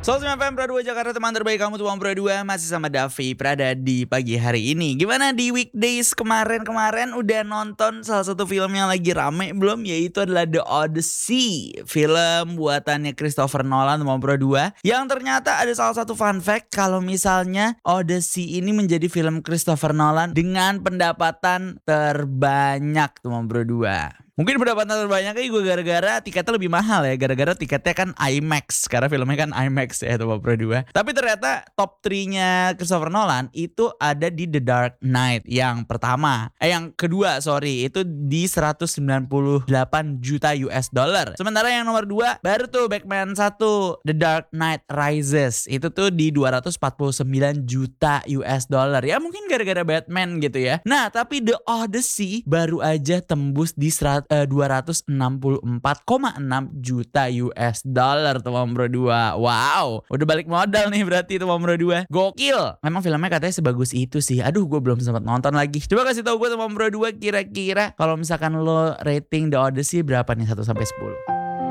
105 FM Pro 2 Jakarta, teman terbaik kamu tuh Pro 2. Masih sama Davi Prada di pagi hari ini. Gimana di weekdays kemarin udah nonton salah satu film yang lagi rame belum? Yaitu adalah The Odyssey, film buatannya Christopher Nolan tuh Pro 2. Yang ternyata ada salah satu fun fact, kalau misalnya Odyssey ini menjadi film Christopher Nolan dengan pendapatan terbanyak tuh Pro 2. Mungkin pendapatan terbanyaknya gue gara-gara tiketnya lebih mahal ya. Gara-gara tiketnya kan IMAX. Karena filmnya kan IMAX ya tuh Pro 2. Tapi ternyata top 3-nya Christopher Nolan itu ada di The Dark Knight. Yang pertama. Yang kedua itu di 198 juta US dollar. Sementara yang nomor 2 baru tuh Batman 1 The Dark Knight Rises. Itu tuh di 249 juta US dollar. Ya mungkin gara-gara Batman gitu ya. Nah tapi The Odyssey baru aja tembus di 264,6 juta US dollar tuh Bro 2. Wow, udah balik modal nih berarti tuh Bro 2. Gokil. Memang filmnya katanya sebagus itu sih. Aduh, gue belum sempat nonton lagi. Coba kasih tahu gue tuh Bro 2 kira-kira kalau misalkan lo rating The Odyssey berapa nih 1 sampai 10?